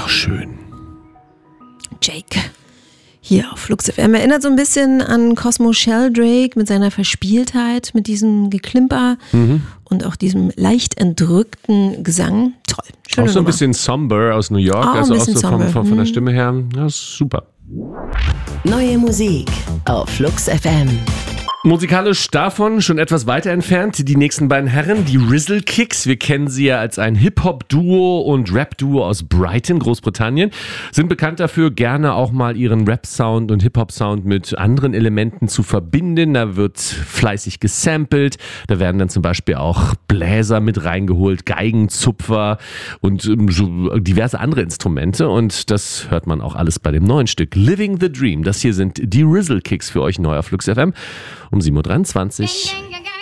schön. Jake. Hier auf Flux FM. Erinnert so ein bisschen an Cosmo Sheldrake mit seiner Verspieltheit, mit diesem Geklimper und auch diesem leicht entrückten Gesang. Toll. Schöne Auch so ein Nummer. bisschen somber aus New York, Auch also ein auch bisschen so von somber. der Stimme her. Ja, ist super. Neue Musik auf Flux FM. Musikalisch davon schon etwas weiter entfernt, die nächsten beiden Herren, die Rizzle Kicks. Wir kennen sie ja als ein Hip-Hop-Duo und Rap-Duo aus Brighton, Großbritannien. Sind bekannt dafür, gerne auch mal ihren Rap-Sound und Hip-Hop-Sound mit anderen Elementen zu verbinden. Da wird fleißig gesampelt. Da werden dann zum Beispiel auch Bläser mit reingeholt, Geigenzupfer und so diverse andere Instrumente. Und das hört man auch alles bei dem neuen Stück Living the Dream. Das hier sind die Rizzle Kicks für euch neu auf Flux FM. Um 7.23 Uhr.